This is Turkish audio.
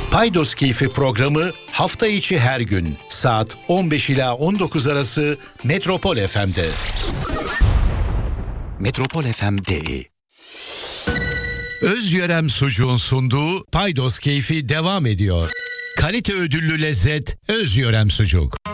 Paydos Keyfi programı hafta içi her gün saat 15 ila 19 arası Metropol FM'de. Metropol FM.de. Özyörem Sucuğun sunduğu Paydos Keyfi devam ediyor. Kalite ödüllü lezzet Özyörem Sucuk.